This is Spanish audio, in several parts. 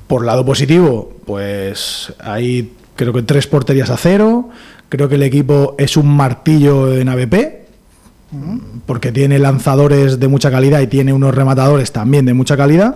Por lado positivo, pues hay creo que 3 porterías a 0. Creo que el equipo es un martillo en AVP, porque tiene lanzadores de mucha calidad y tiene unos rematadores también de mucha calidad.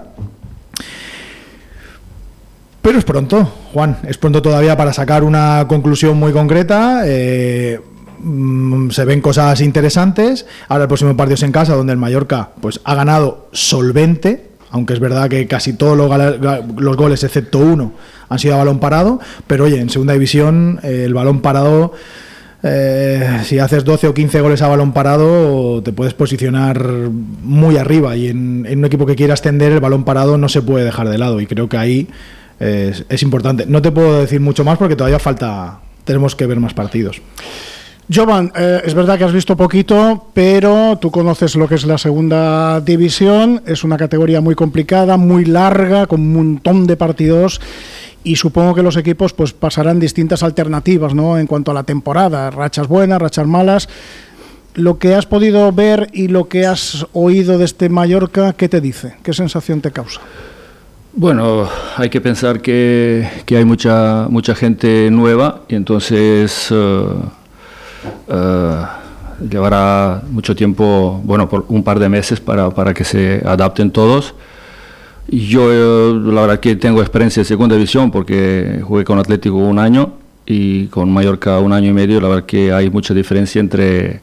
Pero es pronto, Juan, es pronto todavía para sacar una conclusión muy concreta. Se ven cosas interesantes. Ahora el próximo partido es en casa, donde el Mallorca pues ha ganado solvente, aunque es verdad que casi todos los goles, excepto uno, han sido a balón parado. Pero oye, en segunda división el balón parado, si haces 12 o 15 goles a balón parado, te puedes posicionar muy arriba, y en un equipo que quiera ascender, el balón parado no se puede dejar de lado, y creo que ahí es importante. No te puedo decir mucho más porque todavía tenemos que ver más partidos. Jovan, es verdad que has visto poquito, pero tú conoces lo que es la segunda división. Es una categoría muy complicada, muy larga, con un montón de partidos, y supongo que los equipos pues pasarán distintas alternativas, ¿no?, en cuanto a la temporada, rachas buenas, rachas malas. Lo que has podido ver y lo que has oído de este Mallorca, ¿qué te dice? ¿Qué sensación te causa? Bueno, hay que pensar que hay mucha gente nueva, y entonces llevará mucho tiempo, bueno, por un par de meses para que se adapten todos. Yo la verdad que tengo experiencia en segunda división porque jugué con Atlético 1 año y con Mallorca 1 año y medio. La verdad que hay mucha diferencia entre,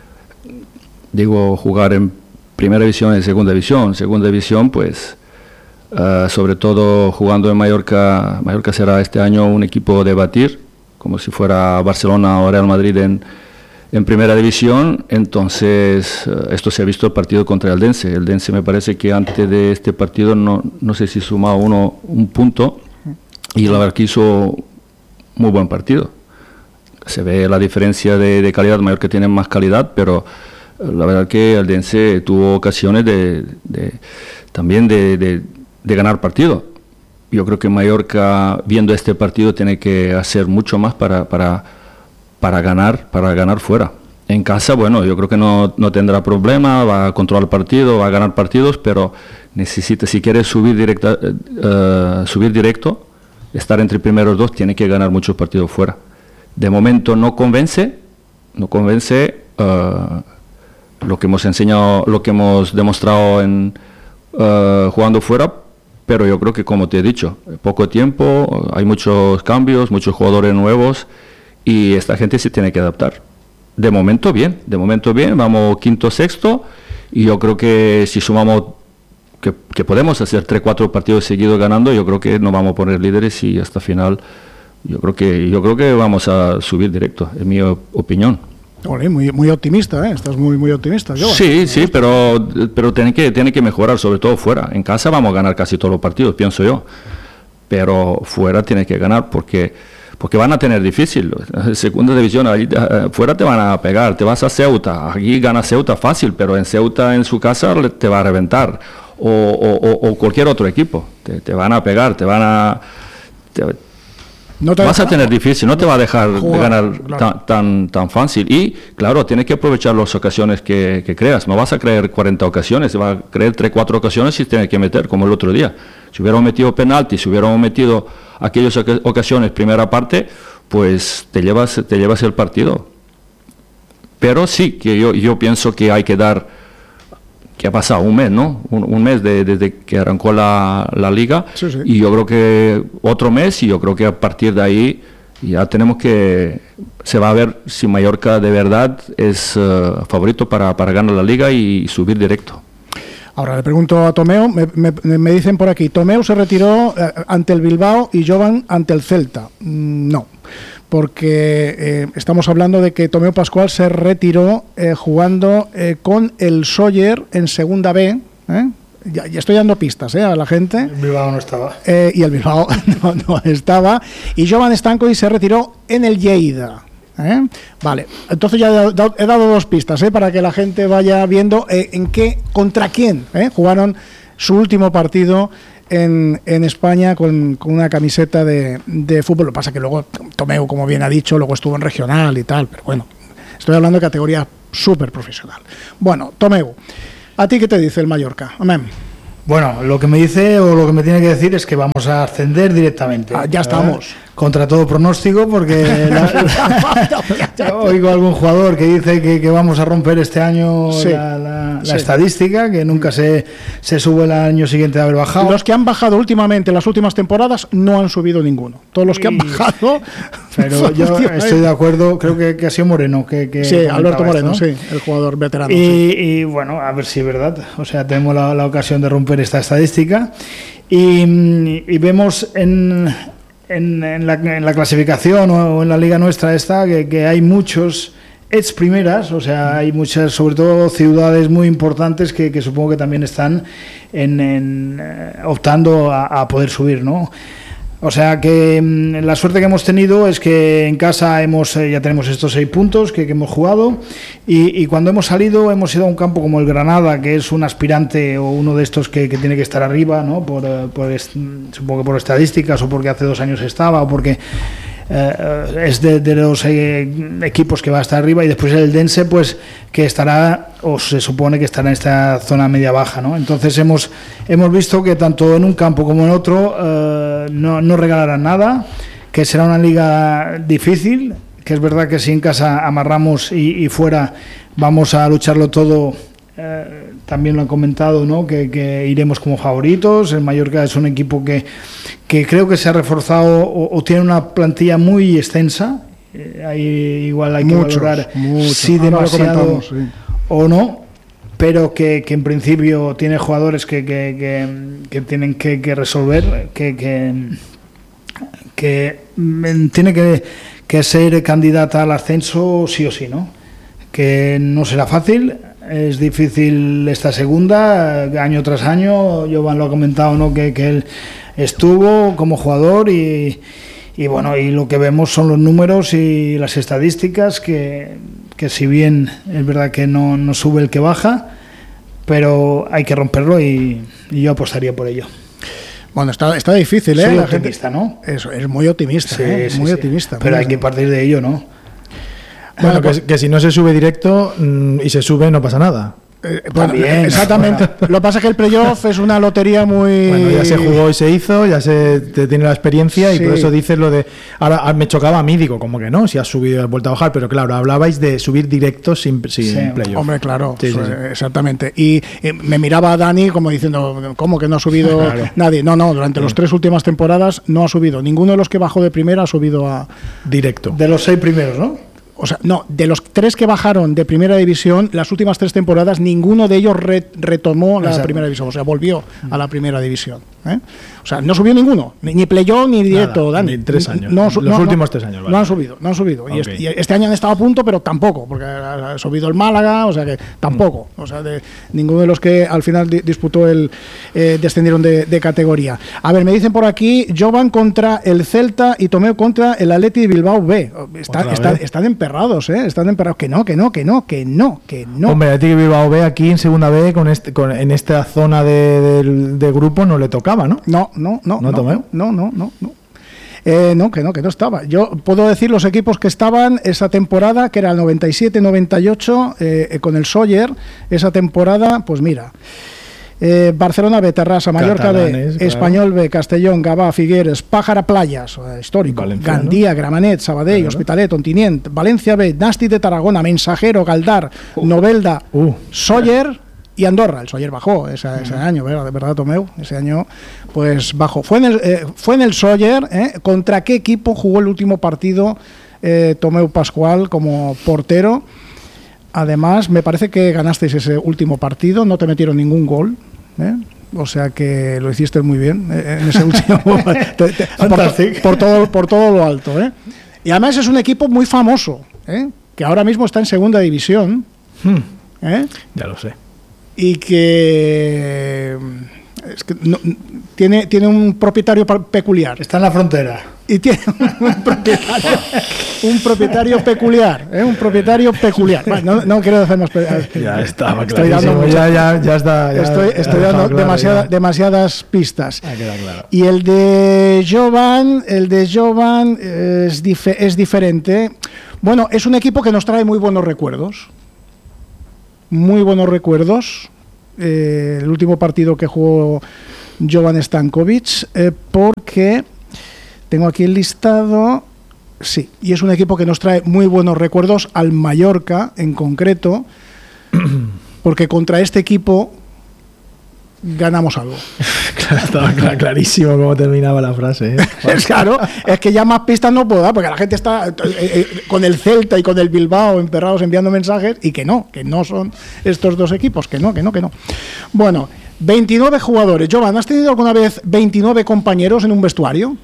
jugar en primera división y segunda división. Segunda división, pues, sobre todo jugando en Mallorca será este año un equipo de batir, como si fuera Barcelona o Real Madrid en primera división. Entonces, esto se ha visto el partido contra el Dense. El Dense me parece que antes de este partido no sé si sumaba un punto, y la verdad que hizo muy buen partido. Se ve la diferencia de calidad. Mallorca tiene más calidad, pero la verdad que el Dense tuvo ocasiones también de ganar partido. Yo creo que Mallorca, viendo este partido, tiene que hacer mucho más para ganar fuera. En casa, bueno, yo creo que no tendrá problema, va a controlar el partido, va a ganar partidos, pero necesita, si quiere subir directo, estar entre primeros 2, tiene que ganar muchos partidos fuera. De momento no convence lo que hemos enseñado, lo que hemos demostrado jugando fuera. Pero yo creo que, como te he dicho, poco tiempo, hay muchos cambios, muchos jugadores nuevos, y esta gente se tiene que adaptar. De momento bien, vamos quinto, sexto, y yo creo que si sumamos que podemos hacer 3-4 partidos seguidos ganando, yo creo que nos vamos a poner líderes, y hasta final yo creo que vamos a subir directo, en mi opinión. Olé, muy optimista, ¿eh? Estás muy optimista. Sí, pero tiene que mejorar, sobre todo fuera. En casa vamos a ganar casi todos los partidos, pienso yo, pero fuera tiene que ganar porque van a tener difícil. Segunda división, allí, fuera te van a pegar. Te vas a Ceuta, aquí gana Ceuta fácil, pero en Ceuta, en su casa, te va a reventar, o cualquier otro equipo. Te van a pegar, vas a tener difícil, no te va a dejar ganar, claro, tan fácil. Y claro, tienes que aprovechar las ocasiones que creas. No vas a creer 40 ocasiones, vas a creer 3-4 ocasiones y tienes que meter, como el otro día. Si hubiéramos metido penalti, si hubiéramos metido aquellas ocasiones primera parte, pues te llevas el partido. Pero sí, que yo pienso que hay que dar, que ha pasado un mes, ¿no? Un mes desde que arrancó la liga, sí. Y yo creo que otro mes, y yo creo que a partir de ahí ya se va a ver si Mallorca de verdad es favorito para ganar la liga y subir directo. Ahora le pregunto a Tomeu, me dicen por aquí, Tomeu se retiró ante el Bilbao y Jovan ante el Celta. No, porque estamos hablando de que Tomeu Pascual se retiró jugando con el Sóller en segunda B. Ya estoy dando pistas a la gente. El Bilbao no estaba. Y el Bilbao no estaba. Y Jovan Stankovic se retiró en el Lleida. Vale, entonces ya he dado 2 pistas para que la gente vaya viendo contra quién jugaron su último partido en España con una camiseta de fútbol. Lo que pasa es que luego Tomeu, como bien ha dicho, luego estuvo en regional y tal, pero bueno, estoy hablando de categoría súper profesional. Bueno, Tomeu, ¿a ti qué te dice el Mallorca? Amén. Bueno, lo que me dice o lo que me tiene que decir es que vamos a ascender directamente. Ya estamos. Contra todo pronóstico, porque oigo a algún jugador que dice que vamos a romper este año la estadística, que nunca se sube el año siguiente de haber bajado. Los que han bajado últimamente, las últimas temporadas, no han subido ninguno. Todos los que han bajado... Pero yo estoy de acuerdo, creo que ha sido Moreno. Sí, Alberto Moreno, esto, ¿no? sí, el jugador veterano. Y bueno, a ver si es verdad. O sea, tenemos la ocasión de romper esta estadística. Y vemos en la clasificación o en la liga nuestra esta que hay muchos ex primeras, o sea, hay muchas, sobre todo ciudades muy importantes que supongo que también están optando a poder subir, ¿no? O sea que la suerte que hemos tenido es que en casa ya tenemos estos 6 puntos que hemos jugado y cuando hemos salido hemos ido a un campo como el Granada, que es un aspirante o uno de estos que tiene que estar arriba, ¿no? Supongo que por estadísticas o porque hace 2 años estaba o porque es de los equipos que va a estar arriba, y después el Dense, pues que estará, o se supone que estará en esta zona media-baja, ¿no? Entonces hemos visto que tanto en un campo como en otro no regalarán nada, que será una liga difícil, que es verdad que si en casa amarramos y fuera vamos a lucharlo todo. También lo han comentado, ¿no? Que iremos como favoritos. El Mallorca es un equipo que creo que se ha reforzado o tiene una plantilla muy extensa. Igual hay que valorar si demasiado o no, pero que en principio tiene jugadores que tienen que resolver, que tiene que ser candidata al ascenso sí o sí, ¿no? Que no será fácil. Es difícil esta segunda, año tras año. Jovan lo ha comentado, ¿no? Que él estuvo como jugador y bueno, y lo que vemos son los números y las estadísticas, que si bien es verdad que no sube el que baja, pero hay que romperlo y yo apostaría por ello. Bueno, está difícil, ¿eh? Soy la optimista, gente, ¿no? Eso, es muy optimista, Sí, muy optimista. Pero hay que partir de ello, ¿no? Bueno, que si no se sube directo y se sube no pasa nada. Bueno, exactamente. Bueno. Lo que pasa es que el playoff es una lotería muy... Bueno, ya se jugó y se hizo, ya se tiene la experiencia, y por eso dices lo de... Ahora me chocaba a mí, digo, como que no, si has subido y has vuelto a bajar, pero claro, hablabais de subir directo sin playoff. Hombre, claro, sí. Exactamente. Y me miraba a Dani como diciendo, ¿cómo que no ha subido nadie? No, durante las 3 últimas temporadas no ha subido. Ninguno de los que bajó de primera ha subido a... Directo. De los 6 primeros, ¿no? O sea, no, de los 3 que bajaron de primera división, las últimas 3 temporadas, ninguno de ellos retomó la primera división, o sea, volvió a la primera división. O sea, no subió ninguno, ni playoff ni directo, Dani. Ni 3 años. Los últimos 3 años. Vale. No han subido. Okay. Y este año han estado a punto, pero tampoco, porque ha subido el Málaga, o sea que tampoco. O sea, ninguno de los que al final disputó descendieron de categoría. A ver, me dicen por aquí, Jovan contra el Celta y Tomeu contra el Athletic de Bilbao B. Están emperrados, ¿eh? Están emperrados. Que no. Hombre, el Athletic de Bilbao B aquí en segunda B, en esta zona de grupo no le tocaba, ¿no? No. Tomeu. No, que no estaba. Yo puedo decir los equipos que estaban esa temporada, que era el 97-98, con el Sóller. Esa temporada, pues mira, Barcelona B, Terrassa, Mallorca B, Español B, Castellón, Gavà, Figueres, Pájara Playas, histórico, Valencia, Gandía, ¿no? Gramenet, Sabadell, Hospitalet, Ontinyent, Valencia B, Nàstic de Tarragona, Mensajero, Galdar, Novelda, Sóller y Andorra. El Sóller bajó ese año, ¿verdad, Tomeu? Ese año pues bajó. Fue en el Sóller. ¿Contra qué equipo jugó el último partido Tomeu Pascual como portero? Además, me parece que ganasteis ese último partido, no te metieron ningún gol, o sea que lo hiciste muy bien en ese último por todo lo alto. Y además es un equipo muy famoso, que ahora mismo está en segunda división. Ya lo sé. Y que tiene un propietario peculiar. Está en la frontera. Y tiene un propietario peculiar. Bueno, no quiero hacer más. Ya estaba estoy dando ya está. Estoy dando demasiadas pistas. Claro. Y el de Jovan es diferente. Bueno, es un equipo que nos trae muy buenos recuerdos. el último partido que jugó Jovan Stankovic, porque tengo aquí el listado. Sí, y es un equipo que nos trae muy buenos recuerdos al Mallorca en concreto, porque contra este equipo ganamos algo. Estaba clarísimo cómo terminaba la frase. Pues claro, es que ya más pistas no puedo dar, porque la gente está con el Celta y con el Bilbao emperrados enviando mensajes, y que no son estos dos equipos, que no. Bueno, 29 jugadores. Jovan, ¿has tenido alguna vez 29 compañeros en un vestuario?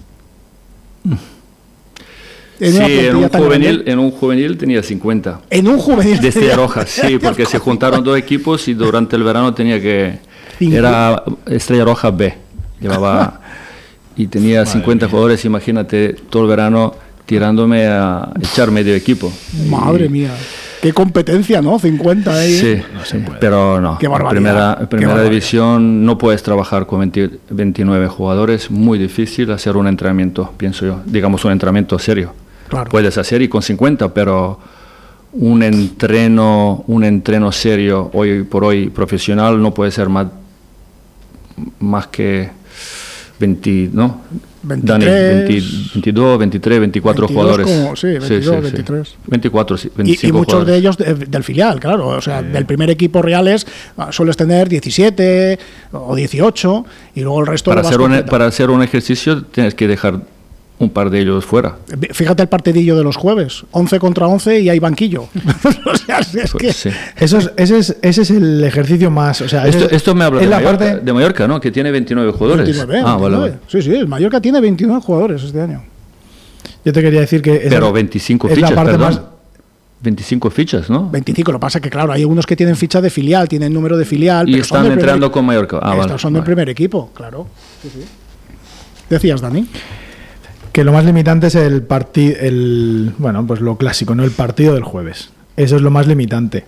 Sí, en un juvenil tenía 50. ¿En un juvenil? De Estrella Roja, sí, porque se juntaron dos equipos y durante el verano tenía que... Era Estrella Roja B, llevaba... Y tenía 50 jugadores, imagínate, todo el verano tirándome a echar medio equipo. Madre mía, qué competencia, ¿no? 50 ahí. Sí, no se puede. Pero no, qué barbaridad, primera división no puedes trabajar con 29 jugadores, muy difícil hacer un entrenamiento, pienso yo, digamos un entrenamiento serio. Claro. Puedes hacer y con 50, pero un entreno serio hoy por hoy profesional no puede ser más que 20, ¿no? 23, Dani, 22, 23, 24 jugadores. Sí, 22, 23. 24, 25 y muchos jugadores. de ellos del filial, claro. O sea, del primer equipo reales sueles tener 17 o 18 y luego el resto... Para hacer un ejercicio tienes que dejar un par de ellos fuera. Fíjate el partidillo de los jueves, 11 contra 11 y hay banquillo. O sea, es que... Sí. Ese es el ejercicio más... O sea, Esto me habla de Mallorca, ¿no? Que tiene 29 jugadores. 29. Vale. Sí, el Mallorca tiene 29 jugadores este año. Yo te quería decir que... Pero 25 fichas, perdón. 25 fichas, ¿no? 25, lo que pasa es que, claro, hay algunos que tienen ficha de filial, tienen número de filial. Y pero están entrenando con Mallorca. Estos son del primer equipo, claro. Sí. Decías, Dani. Que lo más limitante es bueno, pues lo clásico, ¿no? El partido del jueves. Eso es lo más limitante.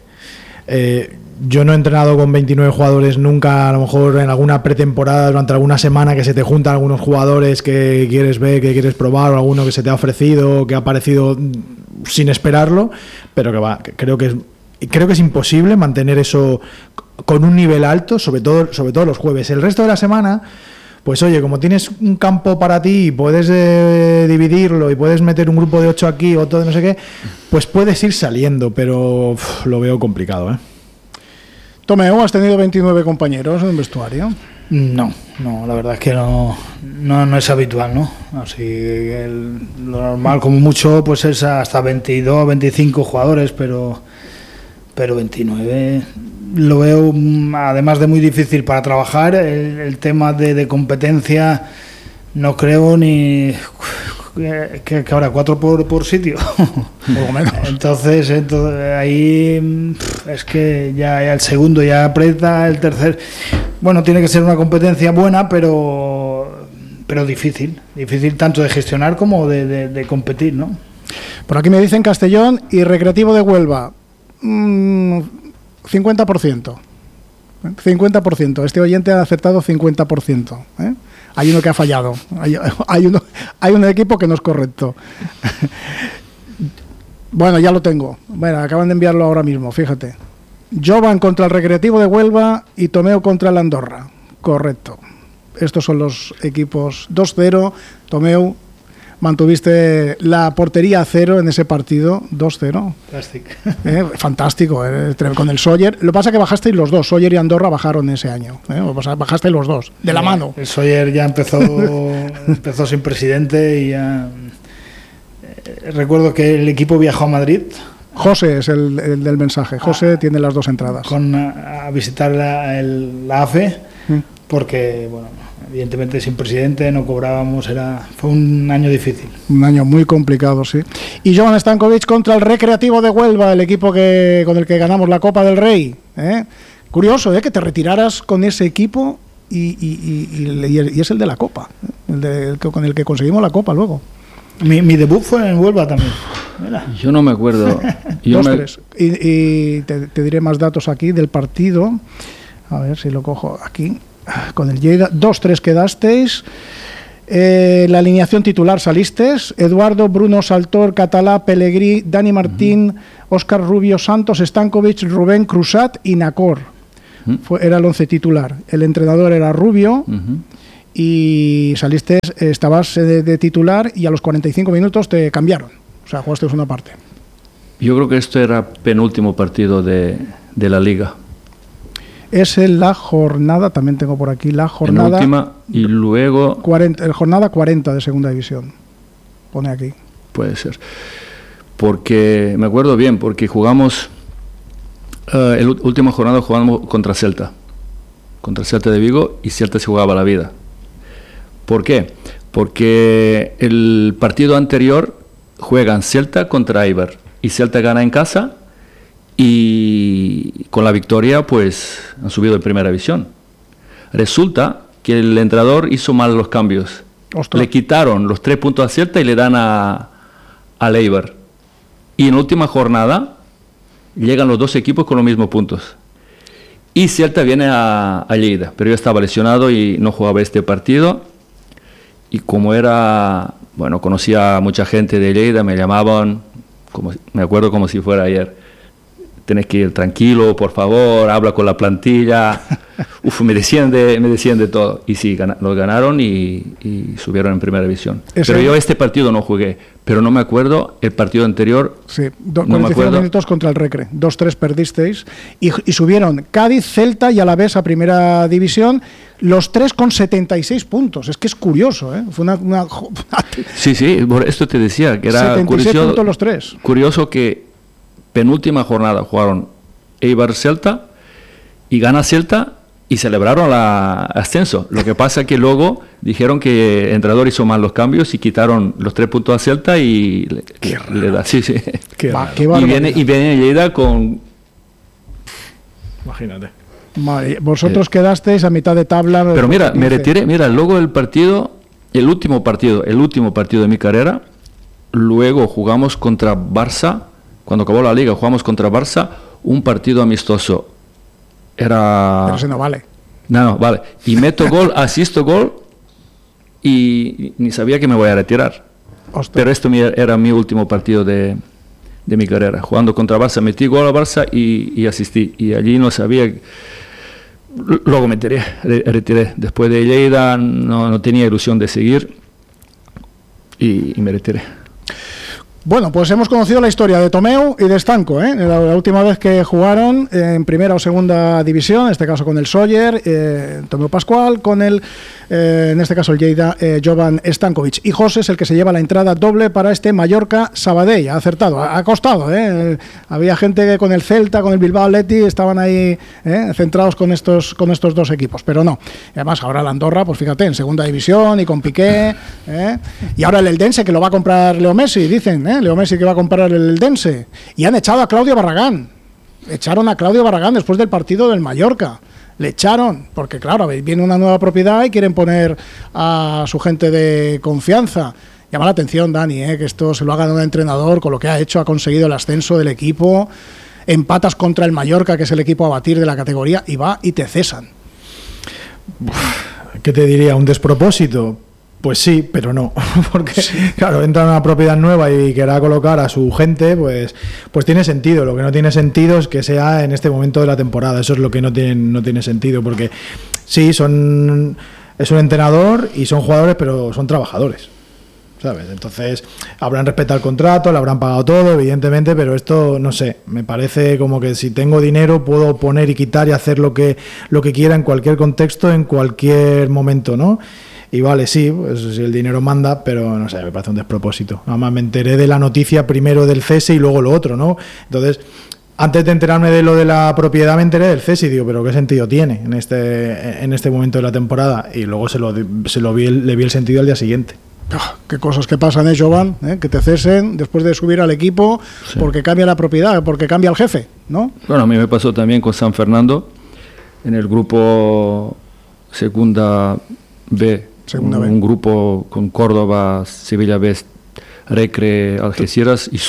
Yo no he entrenado con 29 jugadores nunca, a lo mejor en alguna pretemporada, durante alguna semana que se te juntan algunos jugadores que quieres ver, que quieres probar, o alguno que se te ha ofrecido, que ha aparecido sin esperarlo, pero creo que es imposible mantener eso con un nivel alto, sobre todo los jueves. El resto de la semana... Pues oye, como tienes un campo para ti y puedes dividirlo y puedes meter un grupo de 8 aquí, otro de no sé qué, pues puedes ir saliendo, pero lo veo complicado, ¿eh? Tomeu, ¿has tenido 29 compañeros en un vestuario? No, la verdad es que no es habitual, ¿no? Así lo normal como mucho pues es hasta 22, 25 jugadores, pero 29... Lo veo, además de muy difícil para trabajar, el tema de competencia, no creo ni que habrá 4 por sitio. Poco menos. Entonces ahí es que ya el segundo ya aprieta, el tercer... Bueno, tiene que ser una competencia buena, pero difícil tanto de gestionar como de competir, ¿no? Por aquí me dicen Castellón y Recreativo de Huelva. 50%. 50%. Este oyente ha acertado 50%. Hay uno que ha fallado. Hay un equipo que no es correcto. Bueno, ya lo tengo. Bueno, acaban de enviarlo ahora mismo, fíjate. Jovan contra el Recreativo de Huelva y Tomeu contra el Andorra. Correcto. Estos son los equipos. 2-0. Tomeu, mantuviste la portería a 0 en ese partido, 2-0. Fantástico, con el Sawyer. Lo que pasa es que bajasteis los dos, Sawyer y Andorra bajaron ese año. Bajasteis los dos, de la mano. El Sawyer ya empezó sin presidente y ya... recuerdo que el equipo viajó a Madrid. José es el del mensaje. José tiene las dos entradas. A visitar la AFE, porque, bueno, evidentemente sin presidente no cobrábamos, fue un año difícil. Un año muy complicado, sí. Y Jovan Stankovic contra el Recreativo de Huelva, el equipo con el que ganamos la Copa del Rey. Curioso, que te retiraras con ese equipo y es el de la Copa, con el que conseguimos la Copa luego. Mi debut fue en Huelva también. Mira. Yo no me acuerdo. 2-3. Y te diré más datos aquí del partido. A ver si lo cojo aquí. Con el Lleida, 2-3 quedasteis. La alineación titular salistes: Eduardo, Bruno, Saltor, Catalá, Pellegrí, Dani Martín, Óscar Rubio, Santos, Stankovic, Rubén, Cruzat y Nacor. era el 11 titular. El entrenador era Rubio y estabas de titular y a los 45 minutos te cambiaron. O sea, jugaste una parte. Yo creo que esto era penúltimo partido de la Liga. Es en la jornada, también tengo por aquí la jornada... Penúltima y luego... jornada 40 de segunda división, pone aquí. Puede ser. Porque, me acuerdo bien, porque jugamos... la última jornada jugamos contra Celta de Vigo, y Celta se jugaba la vida. ¿Por qué? Porque el partido anterior juegan Celta contra Eibar, y Celta gana en casa, y con la victoria pues han subido en primera división. Resulta que el entrenador hizo mal los cambios. Ostras. Le quitaron los 3 puntos a Celta y le dan al Eibar. Y en la última jornada llegan los 2 equipos con los mismos puntos. Y Celta viene a Lleida, pero yo estaba lesionado y no jugaba este partido. Y como conocía a mucha gente de Lleida, me llamaban, me acuerdo como si fuera ayer. Tenés que ir tranquilo, por favor, habla con la plantilla. Me decían de todo. Y sí, lo ganaron y subieron en primera división. Pero yo este partido no jugué, pero no me acuerdo el partido anterior. Sí, 45 minutos contra el Recre. 2-3 perdisteis. Y subieron Cádiz, Celta y Alavés a primera división, los 3 con 76 puntos. Es que es curioso, ¿eh? Fue una... Sí, por esto te decía, que era 76 puntos los 3. Curioso que penúltima jornada jugaron Eibar-Celta y gana Celta y celebraron el ascenso. Lo que pasa es que luego dijeron que el entrenador hizo mal los cambios y quitaron los 3 puntos a Celta y le da. Sí. Qué y viene Lleida con... Imagínate. Madre, vosotros quedasteis a mitad de tabla. Pero mira, me retiré. Mira, luego el último partido de mi carrera, luego jugamos contra Barça. Cuando acabó la Liga, jugamos contra Barça, un partido amistoso. Pero ese no vale. No, vale. Y meto gol, asisto gol, y ni sabía que me voy a retirar. Ostras. Pero esto era mi último partido de mi carrera. Jugando contra Barça, metí gol a Barça y asistí. Y allí no sabía... Luego me retiré. Después de Lleida no tenía ilusión de seguir y me retiré. Bueno, pues hemos conocido la historia de Tomeu y de Stanco, ¿eh? La última vez que jugaron en primera o segunda división, en este caso con el Sóller, Tomeu Pascual, con el, en este caso el Lleida, Jovan Stankovic. Y José es el que se lleva la entrada doble para este Mallorca-Sabadell. Ha acertado, ha costado, ¿eh? Había gente que con el Celta, con el Bilbao Athletic, estaban ahí centrados con estos 2 equipos, pero no. Y además ahora la Andorra, pues fíjate, en segunda división y con Piqué, y ahora el Eldense, que lo va a comprar Leo Messi, dicen, Leo Messi que va a comprar el Eldense, y han echado a Claudio Barragán. Echaron a Claudio Barragán después del partido del Mallorca. Le echaron, porque claro, viene una nueva propiedad y quieren poner a su gente de confianza. Llama la atención, Dani, que esto se lo haga de un entrenador con lo que ha hecho, ha conseguido el ascenso del equipo, empatas contra el Mallorca, que es el equipo a batir de la categoría, y va y te cesan. ¿Qué te diría? ¿Un despropósito? Pues sí, pero no, porque claro, entra en una propiedad nueva y querrá colocar a su gente, pues tiene sentido. Lo que no tiene sentido es que sea en este momento de la temporada. Eso es lo que no tiene sentido, porque sí, es un entrenador y son jugadores, pero son trabajadores, ¿sabes? Entonces habrán respetado el contrato, le habrán pagado todo, evidentemente, pero esto, no sé, me parece como que si tengo dinero puedo poner y quitar y hacer lo que quiera en cualquier contexto, en cualquier momento, ¿no? Y vale, sí, pues si el dinero manda, pero no sé, me parece un despropósito. Además me enteré de la noticia primero del cese y luego lo otro, ¿no? Entonces, antes de enterarme de lo de la propiedad me enteré del cese y digo, pero ¿qué sentido tiene en este momento de la temporada? Y luego le vi el sentido al día siguiente. Qué cosas que pasan, Jovan, que te cesen después de subir al equipo, sí, porque cambia la propiedad, porque cambia el jefe, ¿no? Bueno, a mí me pasó también con San Fernando, en el grupo Segunda B. Un grupo con Córdoba, Sevilla B, Recre, Algeciras, y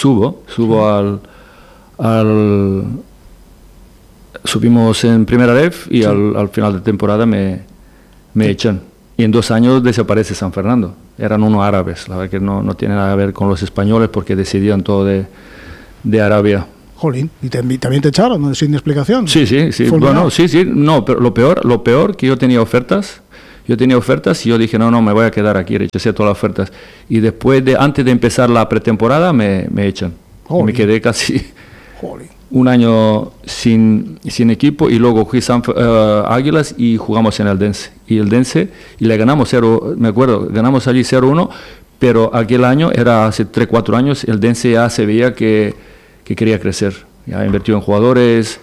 subimos en primera ref y sí, al final de temporada me echan. Y en 2 años desaparece San Fernando. Eran unos árabes, la verdad que no tiene nada que ver con los españoles porque decidían todo de Arabia. Jolín, ¿y también te echaron sin explicación? Sí. Bueno, sí. No, pero lo peor que yo tenía ofertas y yo dije, no, me voy a quedar aquí, rechacé todas las ofertas. Y antes de empezar la pretemporada me echan. Y me quedé casi un año sin equipo y luego fui Águilas y jugamos en el Dense. Y le ganamos 0, me acuerdo, ganamos allí 0-1, pero aquel año, era hace 3-4 años, el Dense ya se veía que quería crecer. Ya invirtió en jugadores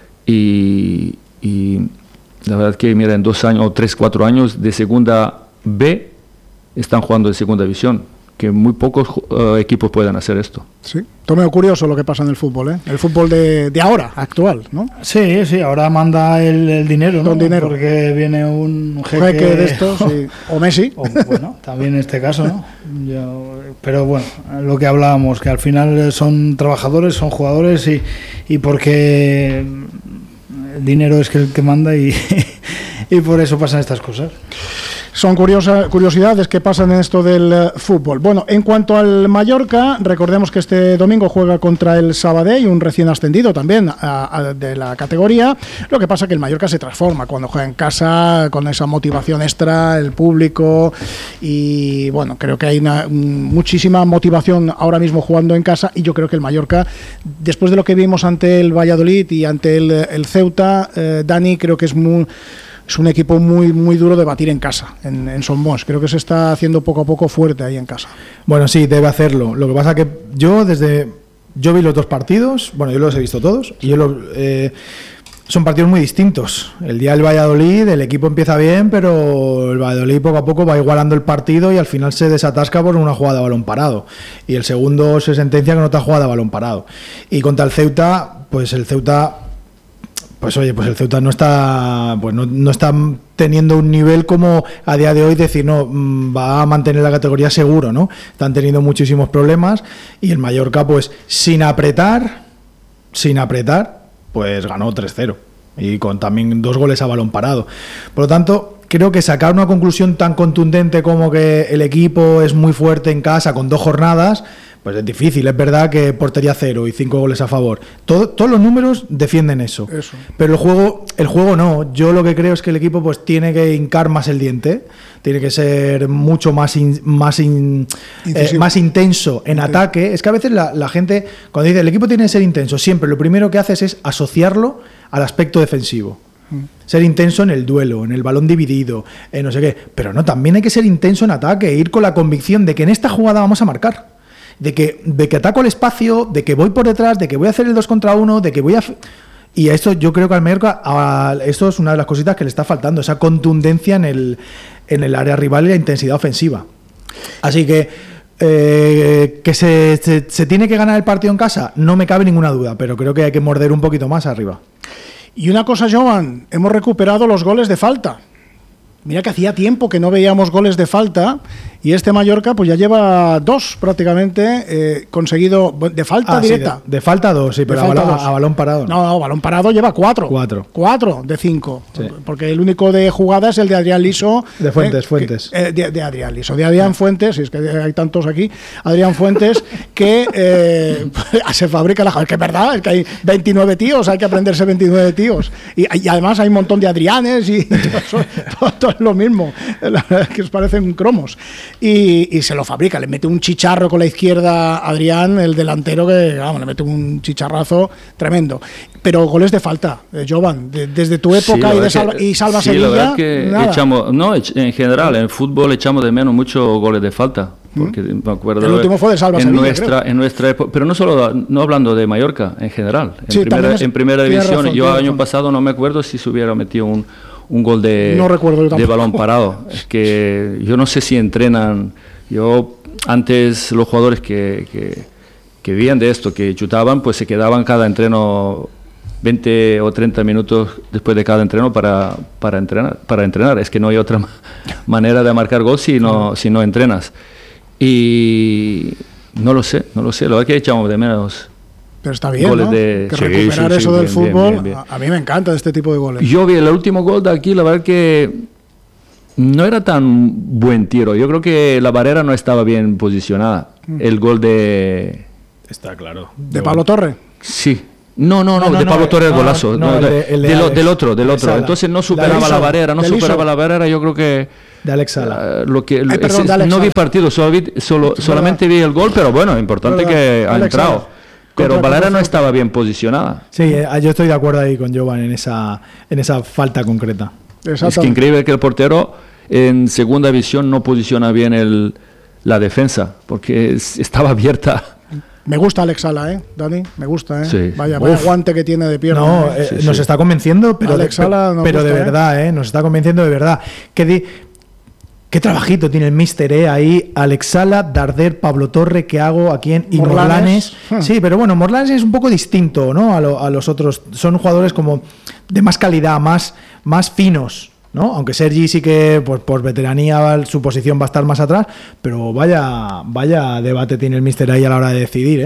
y la verdad que, mira, en 2 años o 3-4 años de segunda B están jugando de segunda división, que muy pocos equipos pueden hacer esto. Sí, todo curioso lo que pasa en el fútbol, ¿eh? El fútbol de ahora, actual, ¿no? Sí, ahora manda el dinero, ¿no? Con dinero. Porque viene un jeque de estos, sí. O Messi. Bueno, también en este caso, ¿no? Pero bueno, lo que hablábamos, que al final son trabajadores, son jugadores y porque el dinero es el que manda y por eso pasan estas cosas. Son curiosidades que pasan en esto del fútbol. Bueno, en cuanto al Mallorca, recordemos que este domingo juega contra el Sabadell, un recién ascendido también de la categoría. Lo que pasa es que el Mallorca se transforma cuando juega en casa, con esa motivación extra, el público, y bueno, creo que hay muchísima motivación ahora mismo jugando en casa, y yo creo que el Mallorca, después de lo que vimos ante el Valladolid y ante el Ceuta, Dani, creo que es un equipo muy duro de batir en casa, en Son Bons. Creo que se está haciendo poco a poco fuerte ahí en casa. Bueno, sí, debe hacerlo. Lo que pasa que yo vi los 2 partidos, bueno, yo los he visto todos, y son partidos muy distintos. El día del Valladolid, el equipo empieza bien, pero el Valladolid poco a poco va igualando el partido y al final se desatasca por una jugada de balón parado. Y el segundo se sentencia con otra jugada de balón parado. Y contra el Ceuta, pues el Ceuta no está teniendo un nivel como a día de hoy decir, no, va a mantener la categoría seguro, ¿no? Están teniendo muchísimos problemas y el Mallorca, pues sin apretar, pues ganó 3-0 y con también 2 goles a balón parado. Por lo tanto, creo que sacar una conclusión tan contundente como que el equipo es muy fuerte en casa con 2 jornadas, pues es difícil. Es verdad que portería 0 y 5 goles a favor. Todos los números defienden eso. Pero el juego no. Yo lo que creo es que el equipo pues tiene que hincar más el diente, tiene que ser mucho más intenso en ataque. Es que a veces la gente, cuando dice el equipo tiene que ser intenso, siempre lo primero que haces es asociarlo al aspecto defensivo. Ser intenso en el duelo, en el balón dividido, no sé qué. Pero no, también hay que ser intenso en ataque, ir con la convicción de que en esta jugada vamos a marcar. De que ataco el espacio, de que voy por detrás, de que voy a hacer el 2 contra 1, de que voy a... Y a esto yo creo que al Mallorca, esto es una de las cositas que le está faltando, esa contundencia en el área rival y la intensidad ofensiva. Así que se tiene que ganar el partido en casa, no me cabe ninguna duda, pero creo que hay que morder un poquito más arriba. Y una cosa, Joan, hemos recuperado los goles de falta. Mira que hacía tiempo que no veíamos goles de falta y este Mallorca pues ya lleva 2 prácticamente conseguido de falta directa. Sí, de falta 2, sí, pero a balón parado. No, balón parado lleva 4. 4 de 5. Sí. Porque el único de jugada es el de Adrián Liso. De Fuentes. De Adrián Liso. De Adrián Fuentes, es que hay tantos aquí. Adrián Fuentes que se fabrica la... Que es verdad, es que hay 29 tíos, hay que aprenderse 29 tíos. Y además hay un montón de Adrianes y todo es lo mismo. La verdad es que os parecen cromos. Y se lo fabrica, le mete un chicharro con la izquierda a Adrián, el delantero, que vamos, le mete un chicharrazo tremendo. Pero goles de falta, Jovan, desde tu época y Salva Sevilla. La verdad que en general, en fútbol echamos de menos muchos goles de falta. Porque me acuerdo, el último fue de Salva Sevilla, en nuestra época, pero no hablando de Mallorca, en general. En primera división, yo el año pasado no me acuerdo si se hubiera metido un gol de balón parado. Es que yo no sé si entrenan. Antes los jugadores que vivían de esto, que chutaban, pues se quedaban cada entreno 20 o 30 minutos después de cada entreno para entrenar. Es que no hay otra manera de marcar gol si no entrenas. Y no lo sé. La verdad que echamos de menos. Pero está bien, ¿no? Que recuperar eso del fútbol, bien. A mí me encanta este tipo de goles. Yo vi el último gol de aquí, la verdad que no era tan buen tiro. Yo creo que la barrera no estaba bien posicionada. El gol de... Está claro. ¿De Pablo Torre? Sí. No, de Pablo Torre el golazo. Del otro. Entonces no superaba la barrera, yo creo que... De Alex Sala. No vi partido, solamente vi el gol, pero bueno, importante que ha entrado. Pero Valera no estaba bien posicionada. Sí, yo estoy de acuerdo ahí con Jovan en esa falta concreta. Es que increíble que el portero en segunda división no posiciona bien la defensa, porque estaba abierta. Me gusta Alex Sala, Dani, me gusta, Sí. Vaya guante que tiene de pierna. No, nos está convenciendo, pero Alex Sala pero de verdad, nos está convenciendo de verdad. ¿Qué trabajito tiene el míster, ahí? Alex Sala, Darder, Pablo Torre, ¿qué hago aquí y Morlanes? Sí, pero bueno, Morlanes es un poco distinto, ¿no? A los otros. Son jugadores como de más calidad, más finos, ¿no? Aunque Sergi sí que por veteranía su posición va a estar más atrás, pero vaya debate tiene el míster ahí a la hora de decidir,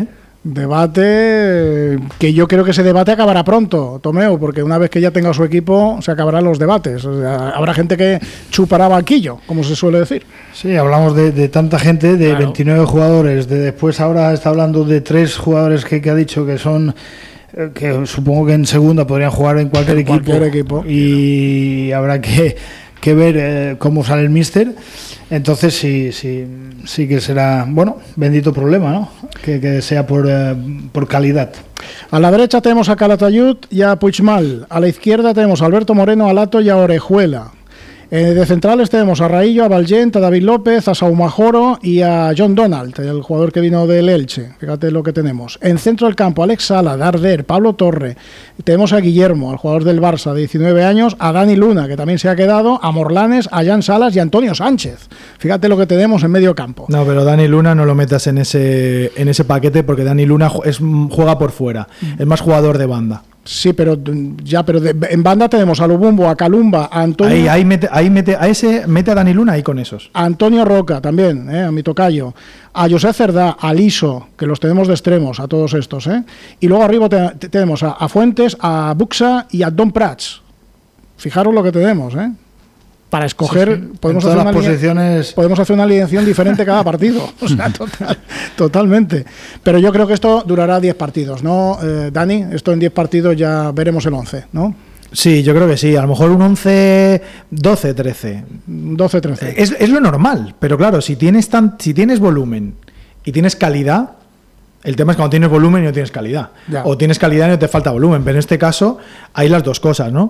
Debate que yo creo que ese debate acabará pronto, Tomeu, porque una vez que ya tenga su equipo se acabarán los debates. O sea, habrá gente que chupará banquillo, como se suele decir. Sí, hablamos de tanta gente, de 29 jugadores, después ahora está hablando de 3 jugadores que ha dicho que son... que supongo que en segunda podrían jugar en cualquier equipo y habrá que ver cómo sale el míster. Entonces sí que será, bueno, bendito problema, ¿no? Que sea por calidad. A la derecha tenemos a Calatayud y a Puigmal. A la izquierda tenemos a Alberto Moreno, a Lato y a Orejuela. De centrales tenemos a Raillo, a Valgent, a David López, a Saumajoro y a John Donald, el jugador que vino del Elche. Fíjate lo que tenemos. En centro del campo, Alex Sala, Darder, Pablo Torre. Tenemos a Guillermo, el jugador del Barça, de 19 años, a Dani Luna, que también se ha quedado, a Morlanes, a Jan Salas y a Antonio Sánchez. Fíjate lo que tenemos en medio campo. No, pero Dani Luna no lo metas en ese paquete, porque Dani Luna juega por fuera. Es más jugador de banda. Sí, pero en banda tenemos a Lubumbo, a Calumba, a Antonio... Ahí mete a Dani Luna ahí con esos. A Antonio Roca también, a mi tocayo. A José Cerdá, a Liso, que los tenemos de extremos, a todos estos. Y luego arriba tenemos a Fuentes, a Buxa y a Don Prats. Fijaros lo que tenemos, Para escoger, sí. Podemos hacer una alineación diferente cada partido. O sea, totalmente. Pero yo creo que esto durará 10 partidos, ¿no, Dani? Esto en 10 partidos ya veremos el 11, ¿no? Sí, yo creo que sí. A lo mejor un 11, 12, 13. 12, 13. Es lo normal. Pero claro, si tienes volumen y tienes calidad, el tema es cuando tienes volumen y no tienes calidad. Ya. O tienes calidad y no te falta volumen. Pero en este caso hay las dos cosas, ¿no?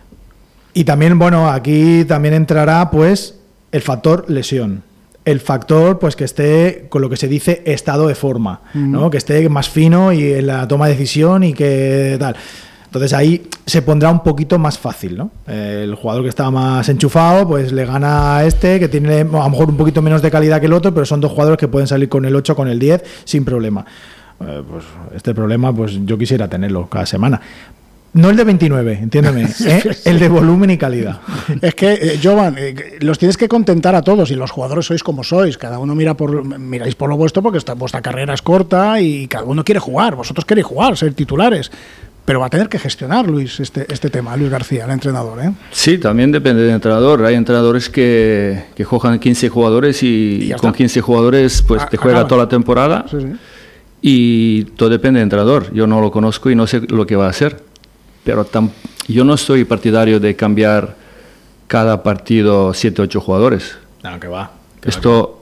Y también, bueno, aquí también entrará pues el factor lesión. El factor pues que esté con lo que se dice estado de forma, ¿no? Que esté más fino y en la toma de decisión y que tal. Entonces ahí se pondrá un poquito más fácil, ¿no? El jugador que está más enchufado pues le gana a este, que tiene a lo mejor un poquito menos de calidad que el otro, pero son dos jugadores que pueden salir con el 8, con el 10 sin problema. Pues este problema pues yo quisiera tenerlo cada semana. No el de 29, entiéndeme, el de volumen y calidad. Es que, Jovan, los tienes que contentar a todos y los jugadores sois como sois. Cada uno miráis por lo vuestro porque vuestra carrera es corta y cada uno quiere jugar. Vosotros queréis jugar, ser titulares. Pero va a tener que gestionar, Luis, este tema, Luis García, el entrenador, Sí, también depende del entrenador. Hay entrenadores que juegan 15 jugadores y con 15 jugadores pues te juega toda la temporada. Sí. Y todo depende del entrenador. Yo no lo conozco y no sé lo que va a hacer. Pero yo no soy partidario de cambiar cada partido 7 o 8 jugadores. No, que va. Esto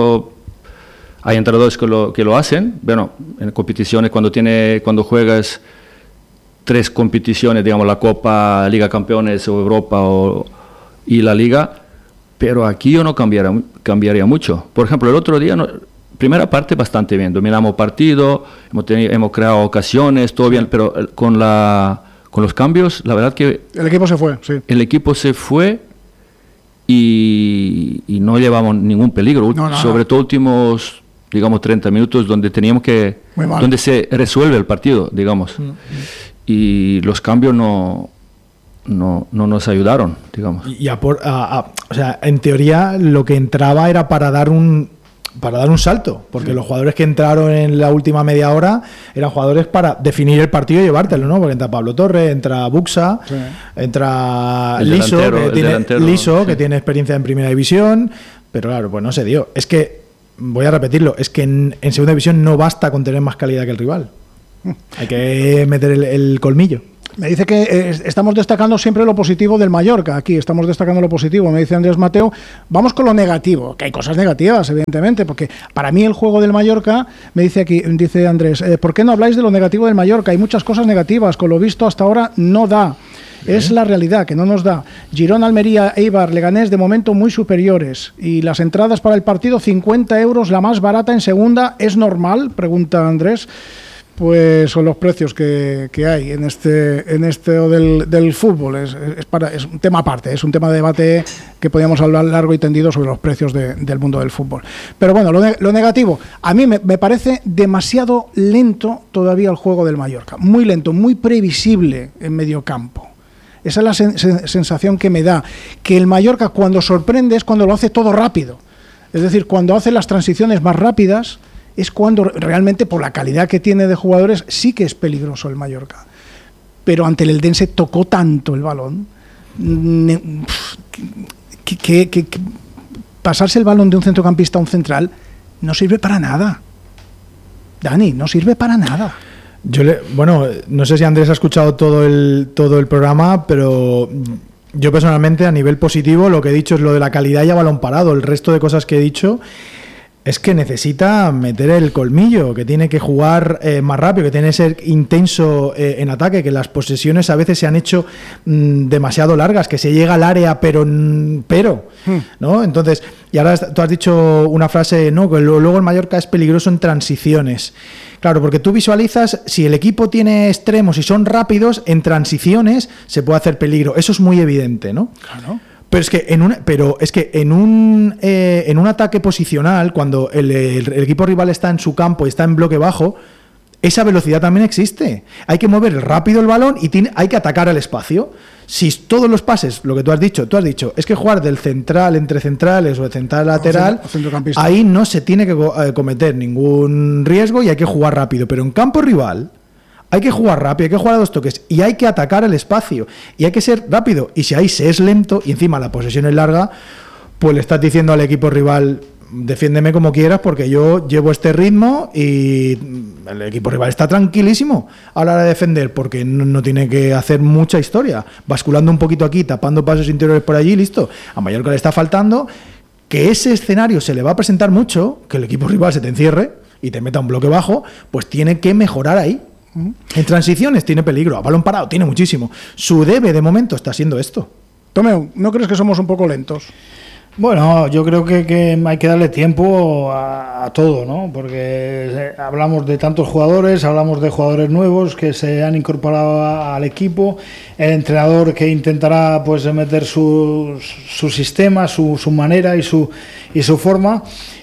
hay entrenadores que lo hacen. Bueno, en competiciones cuando juegas 3 competiciones, digamos la Copa, Liga Campeones o Europa y la Liga, pero aquí yo no cambiaría mucho. Por ejemplo, el otro día, primera parte bastante bien, dominamos partido, hemos creado ocasiones, todo bien, pero con los cambios, la verdad que... El equipo se fue, sí. El equipo se fue y no llevamos ningún peligro. Sobre todo últimos, digamos, 30 minutos donde donde se resuelve el partido, digamos. Y los cambios no nos ayudaron, digamos. O sea, en teoría lo que entraba era para dar un salto, porque los jugadores que entraron en la última media hora eran jugadores para definir el partido y llevártelo, ¿no? Porque entra Pablo Torre, entra Buxa, entra Liso, que tiene experiencia en primera división, pero claro, pues no se dio. Es que, voy a repetirlo, es que en segunda división no basta con tener más calidad que el rival. Hay que meter el colmillo. Me dice que estamos destacando siempre lo positivo del Mallorca. Aquí estamos destacando lo positivo. Me dice Andrés Mateo, vamos con lo negativo, que hay cosas negativas, evidentemente, porque para mí el juego del Mallorca, me dice aquí, dice Andrés, ¿por qué no habláis de lo negativo del Mallorca? Hay muchas cosas negativas, con lo visto hasta ahora no da. Es la realidad, que no nos da. Girona, Almería, Eibar, Leganés, de momento muy superiores. Y las entradas para el partido, 50 euros, la más barata en segunda. ¿Es normal? Pregunta Andrés. Pues son los precios que hay en este del fútbol. Es un tema aparte, es un tema de debate que podríamos hablar largo y tendido sobre los precios del mundo del fútbol. Pero bueno, lo negativo, a mí me parece demasiado lento todavía el juego del Mallorca. Muy lento, muy previsible en medio campo. Esa es la sensación que me da, que el Mallorca cuando sorprende es cuando lo hace todo rápido. Es decir, cuando hace las transiciones más rápidas es cuando realmente, por la calidad que tiene de jugadores, sí que es peligroso el Mallorca. Pero ante el Eldense tocó tanto el balón que pasarse el balón de un centrocampista a un central no sirve para nada. Dani, no sirve para nada. Bueno, no sé si Andrés ha escuchado todo el programa, pero yo personalmente, a nivel positivo, lo que he dicho es lo de la calidad y a balón parado. El resto de cosas que he dicho es que necesita meter el colmillo, que tiene que jugar más rápido, que tiene que ser intenso en ataque, que las posesiones a veces se han hecho demasiado largas, que se llega al área, pero ¿no? Entonces, y ahora tú has dicho una frase, no, que luego el Mallorca es peligroso en transiciones. Claro, porque tú visualizas, si el equipo tiene extremos y son rápidos, en transiciones se puede hacer peligro. Eso es muy evidente, ¿no? Claro. Pero es que en un ataque posicional, cuando el equipo rival está en su campo y está en bloque bajo, esa velocidad también existe. Hay que mover rápido el balón y hay que atacar al espacio. Si todos los pases, lo que tú has dicho, es que jugar del central entre centrales o de central lateral, ahí no se tiene que cometer ningún riesgo y hay que jugar rápido. Pero en campo rival hay que jugar rápido, hay que jugar a 2 toques y hay que atacar el espacio y hay que ser rápido. Y si ahí se es lento y encima la posesión es larga, pues le estás diciendo al equipo rival: defiéndeme como quieras porque yo llevo este ritmo, y el equipo rival está tranquilísimo a la hora de defender porque no tiene que hacer mucha historia, basculando un poquito aquí, tapando pasos interiores por allí, listo. A Mallorca le está faltando que ese escenario se le va a presentar mucho, que el equipo rival se te encierre y te meta un bloque bajo, pues tiene que mejorar ahí. En transiciones tiene peligro, a balón parado tiene muchísimo. Su debe de momento está siendo esto. Tomeu, ¿no crees que somos un poco lentos? Bueno, yo creo que hay que darle tiempo a todo, ¿no? Porque hablamos de tantos jugadores, hablamos de jugadores nuevos que se han incorporado al equipo, el entrenador que intentará pues meter su sistema, su manera y su forma.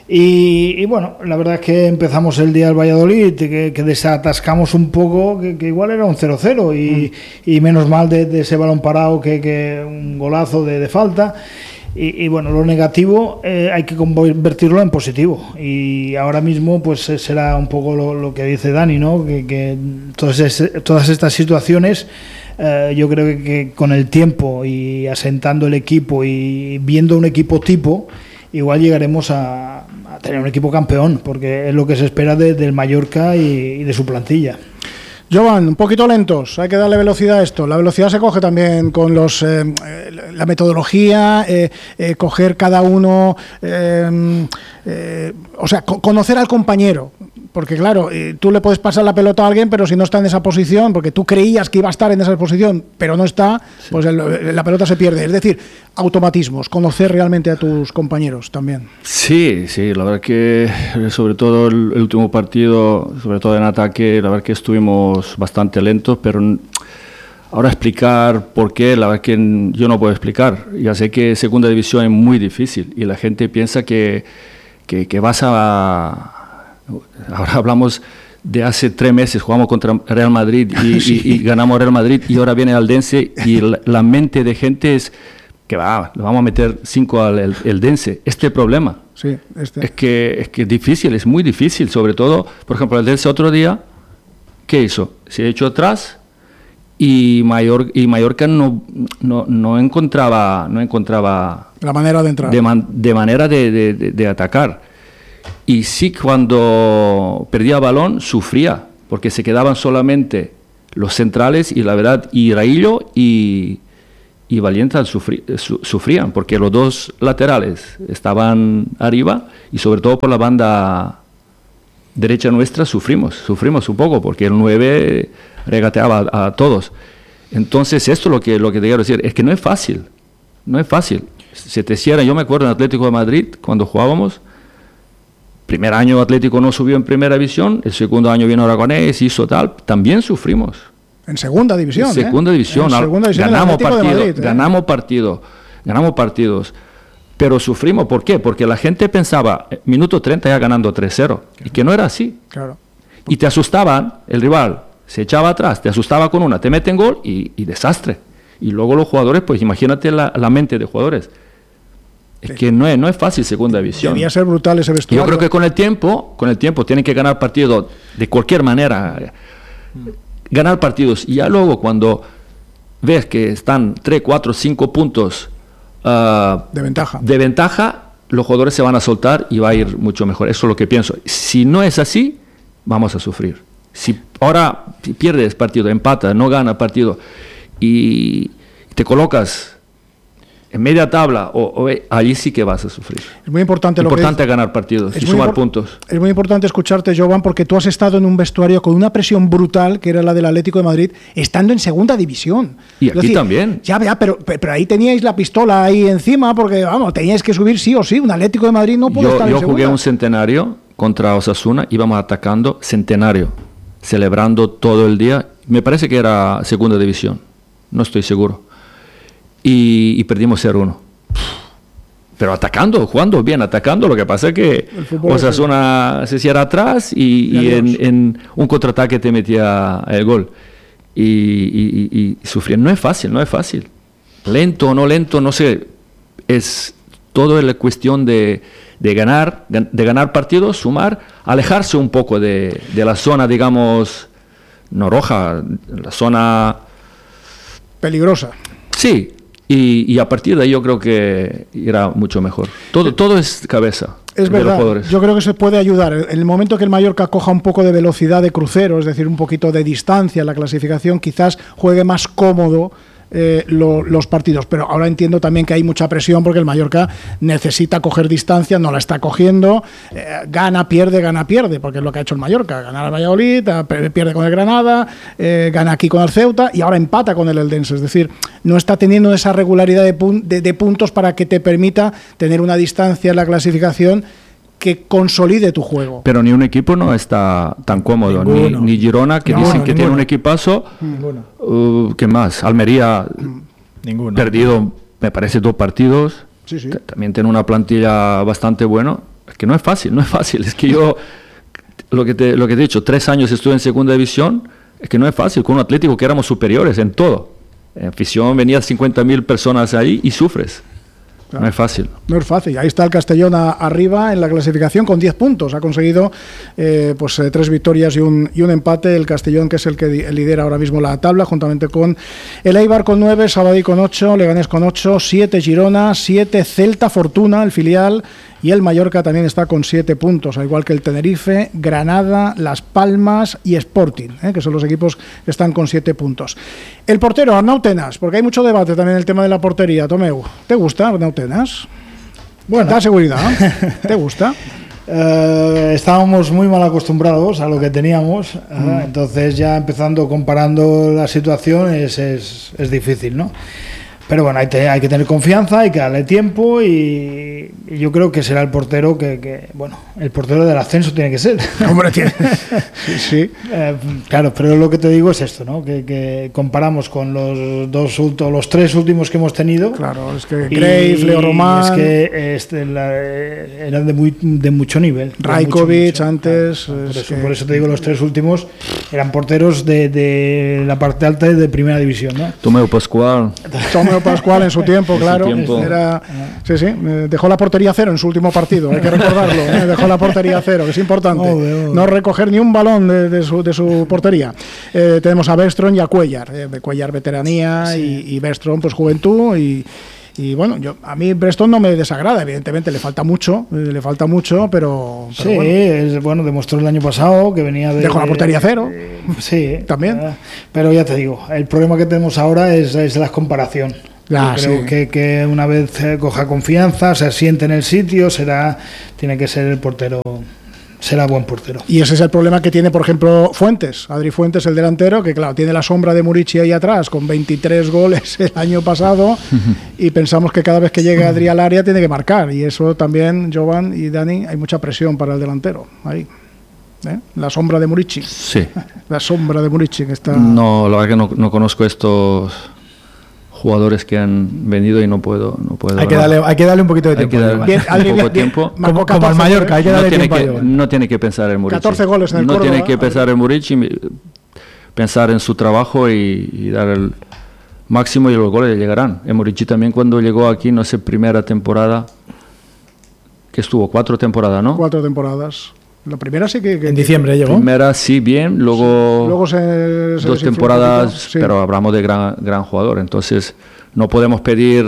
Y bueno, la verdad es que empezamos el día del Valladolid, que desatascamos un poco, que igual era un 0-0 y menos mal de ese balón parado que un golazo de falta. Y bueno, lo negativo hay que convertirlo en positivo, y ahora mismo pues será un poco lo que dice Dani, ¿no? Que todas estas situaciones, yo creo que con el tiempo y asentando el equipo y viendo un equipo tipo, igual llegaremos a tener un equipo campeón, porque es lo que se espera del Mallorca y de su plantilla. Jovan, un poquito lentos, hay que darle velocidad a esto. La velocidad se coge también con la metodología, coger cada uno, o sea, conocer al compañero. Porque claro, tú le puedes pasar la pelota a alguien, pero si no está en esa posición, porque tú creías que iba a estar en esa posición, pero no está, sí, pues la pelota se pierde. Es decir, automatismos, conocer realmente a tus compañeros también. Sí, la verdad que sobre todo el último partido, sobre todo en ataque, la verdad que estuvimos bastante lentos, pero ahora explicar por qué, la verdad que yo no puedo explicar. Ya sé que segunda división es muy difícil y la gente piensa que vas a... Ahora hablamos de hace 3 meses, jugamos contra Real Madrid y ganamos Real Madrid, y ahora viene Eldense y la mente de gente es que le vamos a meter 5 al Eldense. Este problema sí, es que es difícil, es muy difícil, sobre todo, por ejemplo, el Eldense otro día, ¿qué hizo? Se echó atrás y Mallorca no encontraba la manera de entrar, de manera de atacar. Y sí, cuando perdía balón sufría, porque se quedaban solamente los centrales y la verdad, y Raillo y Valienta sufrían, porque los dos laterales estaban arriba y sobre todo por la banda derecha nuestra sufrimos un poco, porque el 9 regateaba a todos. Entonces esto es lo que te quiero decir, es que no es fácil, se te cierra. Yo me acuerdo en Atlético de Madrid, cuando jugábamos, primer año Atlético no subió en primera división, el segundo año vino Aragonés, hizo tal, también sufrimos. En segunda división. En segunda división, ganamos partidos, pero sufrimos. ¿Por qué? Porque la gente pensaba, minuto 30 ya ganando 3-0, y que no era así. Claro. Y te asustaban, el rival se echaba atrás, te asustaba con una, te meten gol y desastre. Y luego los jugadores, pues imagínate la mente de jugadores. Es que no es fácil segunda división. Debía ser brutal ese vestuario. Yo creo que con el tiempo tienen que ganar partidos de cualquier manera. Ganar partidos. Y ya luego cuando ves que están 3, 4, 5 puntos de ventaja, los jugadores se van a soltar y va a ir mucho mejor. Eso es lo que pienso. Si no es así, vamos a sufrir. Si ahora pierdes partido, empatas, no ganas partido y te colocas en media tabla, allí sí que vas a sufrir. Es muy importante ganar partidos y sumar puntos. Es muy importante escucharte, Jovan, porque tú has estado en un vestuario con una presión brutal, que era la del Atlético de Madrid, estando en segunda división. Y aquí también. Ya, pero ahí teníais la pistola ahí encima, porque vamos, teníais que subir sí o sí. Un Atlético de Madrid no puede estar en segunda. Yo jugué un centenario contra Osasuna, íbamos atacando centenario, celebrando todo el día. Me parece que era segunda división, no estoy seguro. Y perdimos 0-1. Pero jugando bien, lo que pasa es que Osasuna se cierra atrás y en un contraataque te metía el gol. Y sufriendo. No es fácil. Lento o no lento, no sé. Es todo la cuestión de ganar partidos, sumar, alejarse un poco de la zona, digamos, no roja, la zona peligrosa. Sí. Y a partir de ahí yo creo que irá mucho mejor. Todo es cabeza. Es verdad, yo creo que se puede ayudar. En el momento que el Mallorca coja un poco de velocidad de crucero, es decir, un poquito de distancia en la clasificación, quizás juegue más cómodo los partidos. Pero ahora entiendo también que hay mucha presión porque el Mallorca necesita coger distancia, no la está cogiendo, gana, pierde, porque es lo que ha hecho el Mallorca. Ganar al Valladolid, pierde con el Granada, gana aquí con el Ceuta y ahora empata con el Eldense. Es decir, no está teniendo esa regularidad de puntos para que te permita tener una distancia en la clasificación que consolide tu juego. Pero ni un equipo no está tan cómodo, ni Girona, que dicen que tiene un equipazo. ¿Qué más? Almería, perdido, me parece 2 partidos. Sí. También tiene una plantilla bastante buena. Es que no es fácil. Es que yo, lo que te he dicho, 3 años estuve en segunda división, es que no es fácil. Con un Atlético que éramos superiores en todo. En afición venían 50.000 personas ahí y sufres. No es fácil. No es fácil. Ahí está el Castellón arriba en la clasificación con 10 puntos. Ha conseguido 3 victorias y un empate. El Castellón, que es el que lidera ahora mismo la tabla, juntamente con el Eibar con 9, Sabadell con 8, Leganés con 8, 7 Girona, 7 Celta Fortuna, el filial, y el Mallorca también está con 7 puntos, al igual que el Tenerife, Granada, Las Palmas y Sporting, que son los equipos que están con 7 puntos. El portero, Arnau Tenas, porque hay mucho debate también en el tema de la portería. Tomeu, ¿te gusta Arnau Tenas? Bueno. Da seguridad, ¿te gusta? Estábamos muy mal acostumbrados a lo que teníamos, entonces ya comparando la situación es difícil, ¿no? Pero bueno, hay que tener confianza, hay que darle tiempo y yo creo que será el portero el portero del ascenso tiene que ser. Hombre, tiene. Sí. Claro, pero lo que te digo es esto, ¿no? Que comparamos con los 3 últimos que hemos tenido. Claro, es que Graves, Leo Román. Es que eran de mucho nivel. Rajkovic antes. Por eso te digo, los 3 últimos eran porteros de la parte alta de primera división, ¿no? Tomeu Pascual en su tiempo, claro. Dejó la portería 0 en su último partido, hay que recordarlo. Dejó la portería 0, que es importante. No recoger ni un balón de su portería. Tenemos a Bergström y a Cuellar. Cuellar veteranía y Bergström pues juventud y Y bueno, a mí Preston no me desagrada, evidentemente le falta mucho, pero sí, bueno. Demostró el año pasado que venía dejó la portería cero. Sí, también. Pero ya te digo, el problema que tenemos ahora es la comparación. Yo creo que una vez coja confianza, se asiente en el sitio, tiene que ser el portero. Será buen portero. Y ese es el problema que tiene, por ejemplo, Fuentes. Adri Fuentes, el delantero, que claro, tiene la sombra de Murici ahí atrás, con 23 goles el año pasado, y pensamos que cada vez que llegue Adri al área tiene que marcar. Y eso también, Jovan y Dani, hay mucha presión para el delantero. Ahí. La sombra de Murici. Sí. La sombra de Murici que está... No, la verdad que no conozco estos jugadores que han venido y no puedo hay que darle un poquito de tiempo. Como al Mallorca, hay que darle tiempo. No tiene que pensar en Murici. 14 goles en el No Córdoba, tiene que pensar en Murici, pensar en su trabajo y dar el máximo, y los goles llegarán. En Murici también, cuando llegó aquí, no sé, primera temporada, que estuvo 4 temporadas, ¿no? 4 temporadas. La primera sí que en diciembre llegó. Primera sí, bien, luego se 2 temporadas, sí. Pero hablamos de gran jugador. Entonces no podemos pedir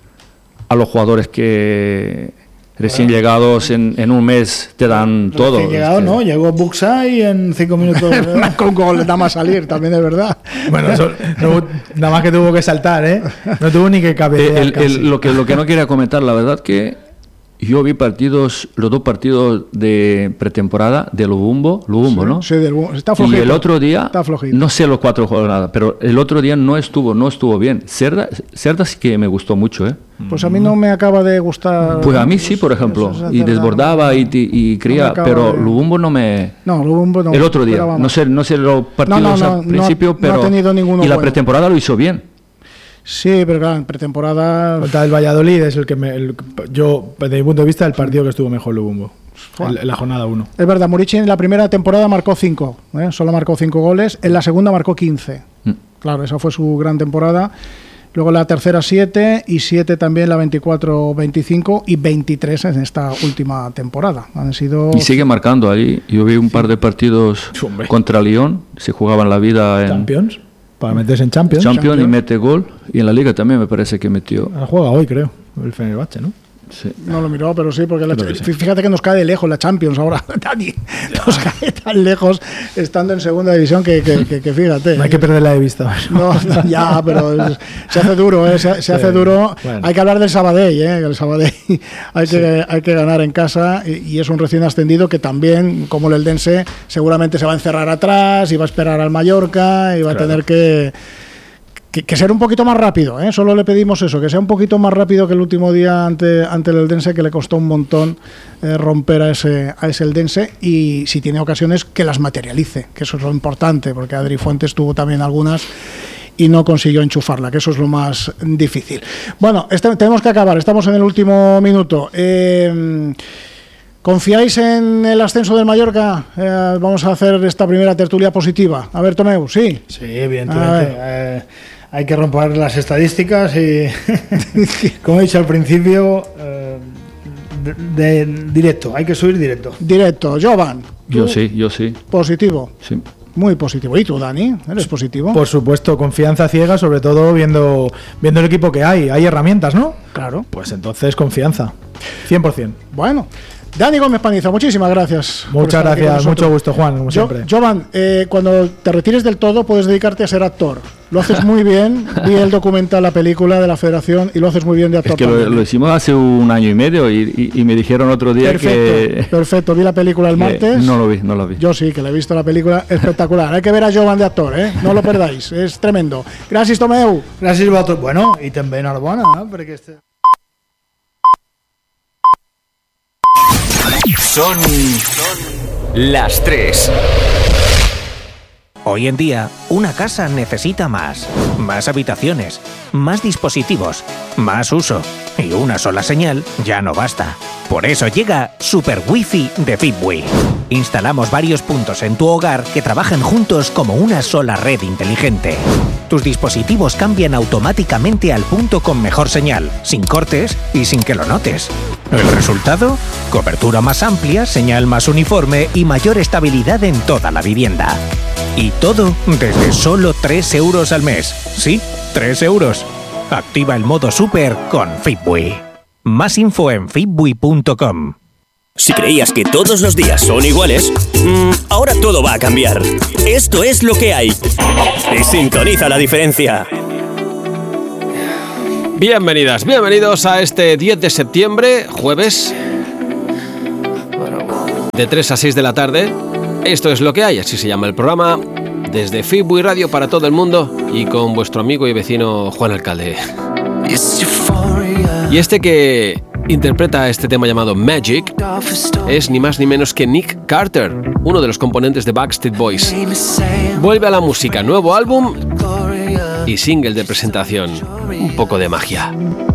a los jugadores que recién llegados en un mes te dan todo. Recién llegado, ¿no? Llegó Buxa y en 5 minutos... Con gol, nada más salir, también es verdad. Bueno, eso, nada más que tuvo que saltar, ¿eh? No tuvo ni que cabecear lo que no quería comentar, la verdad que yo vi los 2 partidos de pretemporada de Lubumbo, sí, ¿no? Sí, está flojito. Y el otro día, no sé los 4 jornadas, pero el otro día no estuvo bien. Cerda sí que me gustó mucho, ¿eh? Pues a mí no me acaba de gustar. Pues a mí sí, por ejemplo, y desbordaba y cría, no pero Lubumbo no me... No, Lubumbo no. El otro día, no sé los partidos al principio, pero... No ha tenido ninguno y la pretemporada lo hizo bien. Sí, pero claro, en pretemporada... Contra el Valladolid es el que yo, desde mi punto de vista, el partido que estuvo mejor Lubumbo. En la jornada 1. Es verdad, Murici en la primera temporada marcó 5, solo marcó 5 goles, en la segunda marcó 15. Claro, esa fue su gran temporada. Luego la tercera 7 y 7 también la 24-25 y 23 en esta última temporada. Han sido... Y sigue marcando ahí. Yo vi un par de partidos contra Lyon, se jugaban la vida en... Champions. Para meterse en Champions. Y mete gol. Y en la Liga también me parece que metió. Ahora juega hoy, creo, el Fenerbahce, ¿no? Sí. No lo miró, pero sí, porque fíjate que nos cae de lejos la Champions ahora, Dani. Nos cae tan lejos estando en segunda división que fíjate. No hay que perderla de vista. No, ya, pero se hace duro, se hace duro. Bueno. Hay que hablar del Sabadell, el Sabadell hay que ganar en casa y es un recién ascendido que también, como el Eldense, seguramente se va a encerrar atrás y va a esperar al Mallorca y va a tener que ser un poquito más rápido, solo le pedimos eso, que sea un poquito más rápido que el último día ante el Eldense, que le costó un montón romper a ese Eldense, y si tiene ocasiones que las materialice, que eso es lo importante, porque Adri Fuentes tuvo también algunas y no consiguió enchufarla, que eso es lo más difícil. Bueno, tenemos que acabar, estamos en el último minuto. ¿Confiáis en el ascenso del Mallorca? Vamos a hacer esta primera tertulia positiva. A ver, Tomeu, ¿sí? Sí, evidentemente. Hay que romper las estadísticas y, como he dicho al principio, de directo. Hay que subir directo. Directo. Jovan. Yo sí. ¿Positivo? Sí. Muy positivo. ¿Y tú, Dani? ¿Eres positivo? Por supuesto, confianza ciega, sobre todo viendo el equipo que hay. Hay herramientas, ¿no? Claro. Pues entonces confianza. 100%. Bueno. Dani Gómez Paniza, muchísimas gracias. Muchas gracias, mucho gusto, Juan, como siempre. Jovan, cuando te retires del todo puedes dedicarte a ser actor. Lo haces muy bien, vi el documental, la película de la Federación, y lo haces muy bien de actor. Es que lo hicimos hace 1 año y medio y me dijeron otro día que... Perfecto, vi la película el martes. No lo vi. Yo sí, que la he visto la película, espectacular. Hay que ver a Jovan de actor, no lo perdáis, es tremendo. Gracias, Tomeu. Gracias, vosaltres. Bueno, y també enhorabona, perquè Son las 3. Hoy en día, una casa necesita más habitaciones, más dispositivos, más uso. Y una sola señal ya no basta. Por eso llega Super Wi-Fi de Fitbee. Instalamos varios puntos en tu hogar que trabajan juntos como una sola red inteligente. Tus dispositivos cambian automáticamente al punto con mejor señal, sin cortes y sin que lo notes. ¿El resultado? Cobertura más amplia, señal más uniforme y mayor estabilidad en toda la vivienda. Y todo desde solo 3 euros al mes. Sí, 3 euros. Activa el modo Super con Fitbui. Más info en fitbui.com. Si creías que todos los días son iguales, ahora todo va a cambiar. Esto es lo que hay. Y sintoniza la diferencia. Bienvenidas, bienvenidos a este 10 de septiembre, jueves, de 3 a 6 de la tarde. Esto es lo que hay, así se llama el programa, desde Fitbui Radio para todo el mundo y con vuestro amigo y vecino Juan Alcalde. Y este que interpreta este tema llamado Magic es ni más ni menos que Nick Carter, uno de los componentes de Backstreet Boys. Vuelve a la música, nuevo álbum y single de presentación. Un poco de magia.